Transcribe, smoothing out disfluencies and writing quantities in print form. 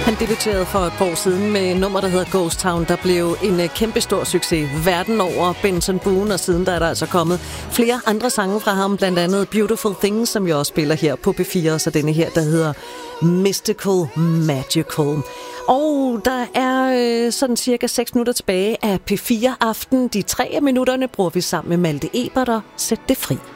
Han debuterede for et par år siden med et nummer, der hedder Ghost Town, der blev en kæmpestor succes verden over. Benson Boone, og siden der er der altså kommet flere andre sange fra ham, blandt andet Beautiful Things, som jeg også spiller her på P4, og så denne her, der hedder Mystical Magical. Og der er sådan cirka 6 minutter tilbage af P4 Aften. De 3 af minutterne bruger vi sammen med Malte Ebert og Sæt det fri.